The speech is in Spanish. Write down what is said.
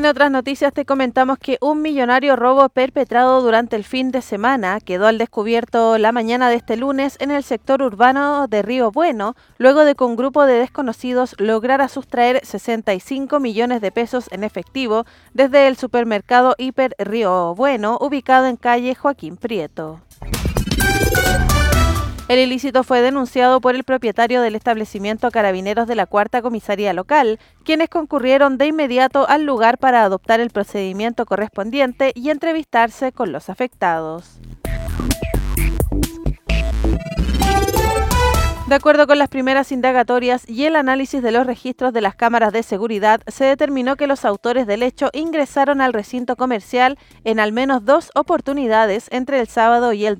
En otras noticias te comentamos que un millonario robo perpetrado durante el fin de semana quedó al descubierto la mañana de este lunes en el sector urbano de Río Bueno, luego de que un grupo de desconocidos lograra sustraer 65 millones de pesos en efectivo desde el supermercado Hiper Río Bueno, ubicado en calle Joaquín Prieto. El ilícito fue denunciado por el propietario del establecimiento Carabineros de la Cuarta Comisaría Local, quienes concurrieron de inmediato al lugar para adoptar el procedimiento correspondiente y entrevistarse con los afectados. De acuerdo con las primeras indagatorias y el análisis de los registros de las cámaras de seguridad, se determinó que los autores del hecho ingresaron al recinto comercial en al menos 2 oportunidades entre el sábado y el